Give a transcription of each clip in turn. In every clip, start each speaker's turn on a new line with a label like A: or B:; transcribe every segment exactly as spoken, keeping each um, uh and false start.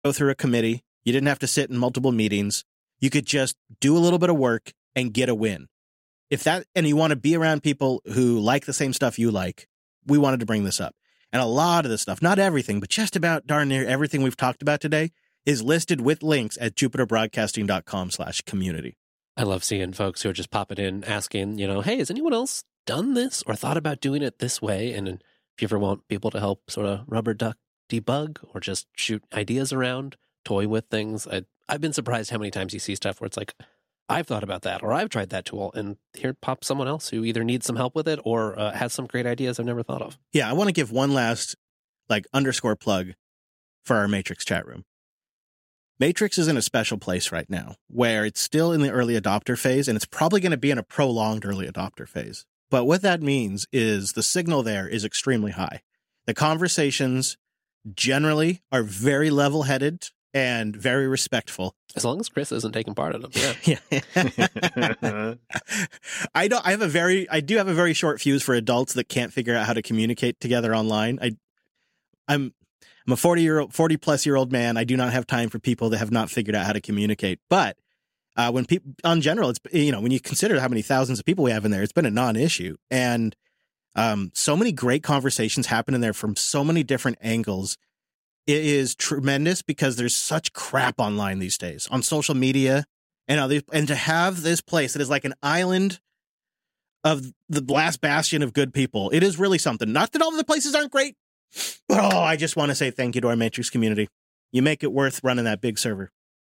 A: go through a committee. You didn't have to sit in multiple meetings. You could just do a little bit of work and get a win. If that, and you want to be around people who like the same stuff you like, we wanted to bring this up. And a lot of this stuff, not everything, but just about darn near everything we've talked about today is listed with links at jupiterbroadcasting.com slash community.
B: I love seeing folks who are just popping in asking, you know, hey, has anyone else done this or thought about doing it this way? And if you ever want people to help sort of rubber duck debug or just shoot ideas around, toy with things, I, I've been surprised how many times you see stuff where it's like, I've thought about that or I've tried that tool, and here pops someone else who either needs some help with it or uh, has some great ideas I've never thought of.
A: Yeah, I want to give one last like underscore plug for our Matrix chat room. Matrix is in a special place right now where it's still in the early adopter phase, and it's probably going to be in a prolonged early adopter phase. But what that means is the signal there is extremely high. The conversations generally are very level-headed and very respectful.
B: As long as Chris isn't taking part in them, yeah.
A: yeah. I don't. I have a very. I do have a very short fuse for adults that can't figure out how to communicate together online. I, I'm. I'm a forty year old, forty plus year old man. I do not have time for people that have not figured out how to communicate. But uh, when people, on general, it's, you know, when you consider how many thousands of people we have in there, it's been a non-issue. And um, so many great conversations happen in there from so many different angles. It is tremendous because there's such crap online these days on social media. And, other, and to have this place that is like an island of the last bastion of good people, it is really something. Not that all of the places aren't great. But, oh, I just want to say thank you to our Matrix community. You make it worth running that big server.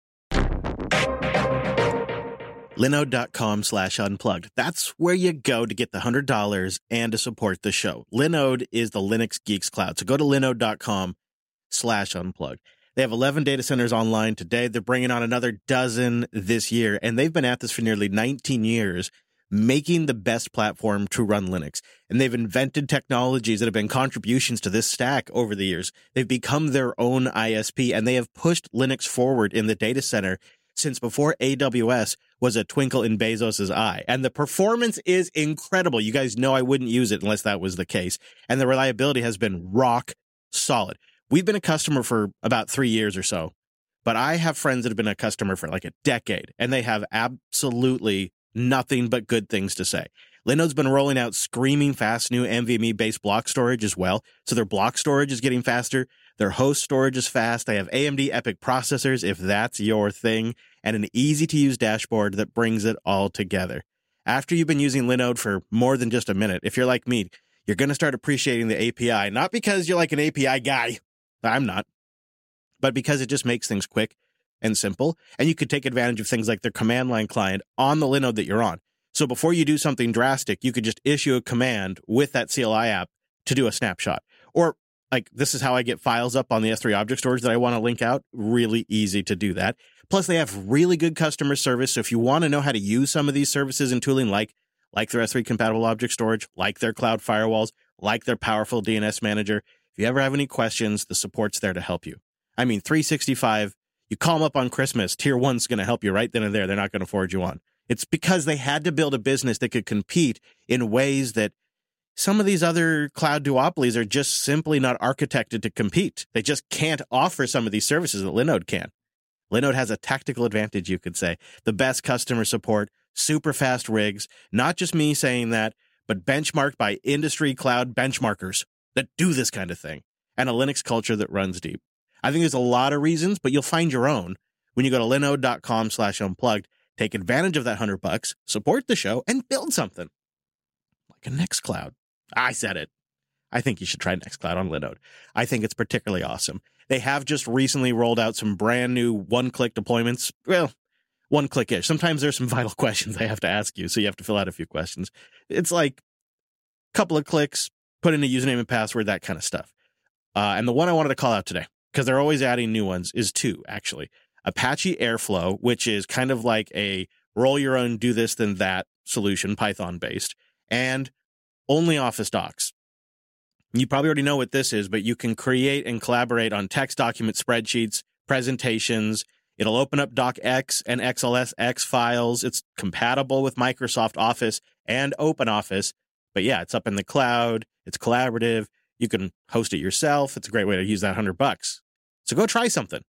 A: Linode.com slash unplugged. That's where you go to get the one hundred dollars and to support the show. Linode is the Linux Geeks Cloud. So go to linode.com slash unplugged. They have eleven data centers online today. They're bringing on another dozen this year, and they've been at this for nearly nineteen years, making the best platform to run Linux. And they've invented technologies that have been contributions to this stack over the years. They've become their own I S P, and they have pushed Linux forward in the data center since before A W S was a twinkle in Bezos's eye. And the performance is incredible. You guys know I wouldn't use it unless that was the case. And the reliability has been rock solid. We've been a customer for about three years or so, but I have friends that have been a customer for like a decade, and they have absolutely nothing but good things to say. Linode's been rolling out screaming fast new NVMe-based block storage as well. So their block storage is getting faster. Their host storage is fast. They have A M D EPYC processors, if that's your thing, and an easy-to-use dashboard that brings it all together. After you've been using Linode for more than just a minute, if you're like me, you're going to start appreciating the A P I, not because you're like an A P I guy. I'm not. But because it just makes things quick and simple, and you could take advantage of things like their command line client on the Linode that you're on. So before you do something drastic, you could just issue a command with that C L I app to do a snapshot. Or like, this is how I get files up on the S three object storage that I want to link out. Really easy to do that. Plus, they have really good customer service. So if you want to know how to use some of these services and tooling, like, like their S three compatible object storage, like their cloud firewalls, like their powerful D N S manager, if you ever have any questions, the support's there to help you. I mean, three sixty-five, you call them up on Christmas, tier one's going to help you right then and there. They're not going to forward you on. It's because they had to build a business that could compete in ways that some of these other cloud duopolies are just simply not architected to compete. They just can't offer some of these services that Linode can. Linode has a tactical advantage, you could say. The best customer support, super fast rigs, not just me saying that, but benchmarked by industry cloud benchmarkers that do this kind of thing, and a Linux culture that runs deep. I think there's a lot of reasons, but you'll find your own when you go to linode.com slash unplugged. Take advantage of that hundred bucks, support the show, and build something like a Nextcloud. I said it. I think you should try Nextcloud on Linode. I think it's particularly awesome. They have just recently rolled out some brand new one-click deployments. Well, one-click-ish. Sometimes there's some vital questions I have to ask you, so you have to fill out a few questions. It's like a couple of clicks, put in a username and password, that kind of stuff. Uh, and the one I wanted to call out today, because they're always adding new ones, is two, actually. Apache Airflow, which is kind of like a roll your own do this then that solution, Python-based, and OnlyOffice Docs. You probably already know what this is, but you can create and collaborate on text document spreadsheets, presentations. It'll open up DocX and X L S X files. It's compatible with Microsoft Office and OpenOffice. But yeah, it's up in the cloud. It's collaborative. You can host it yourself. It's a great way to use that hundred bucks. So go try something.